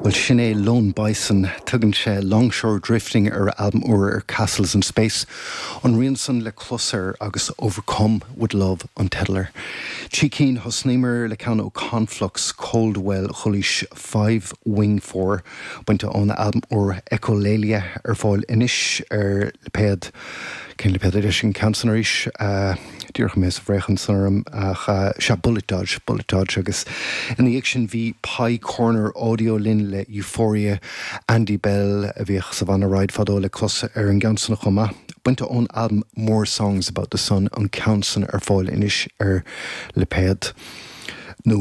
Well, Sinead Lone Bison tugann sé Longshore Drifting album or Castles in Space. On Rianson le Closer agus Overcome with Love on Tedler. Chikeen Hosnimer le Count Conflux Coldwell Hulish 5 Wing 4. Went on the album or Echolalia Foil Inish le Ped. Cyn le Ped edition Cancionarish. Dúrch mes vrechen sonrum sha Bullet Dodge agus in the action v Pie Corner Audio Lin le Euphoria Andy Bell vich Savannah Ride fado le close an gansan choma went on album More Songs About the Sun on Counson foil inish le ped.